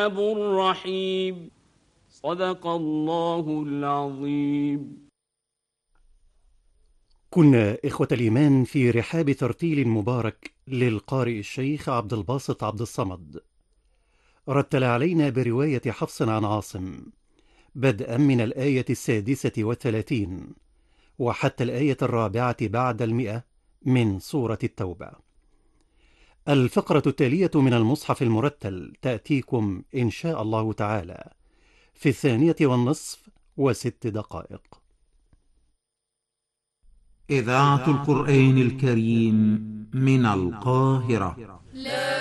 الرحيم. صدق الله العظيم. كنا إخوة الإيمان في رحاب ترتيل مبارك للقارئ الشيخ عبد الباسط عبد الصمد، رتل علينا برواية حفص عن عاصم بدءا من الآية 36 وحتى الآية 4 بعد 100 من سورة التوبة. الفقرة التالية من المصحف المرتل تأتيكم إن شاء الله تعالى في 2:06. إذاعة القرآن الكريم من القاهرة.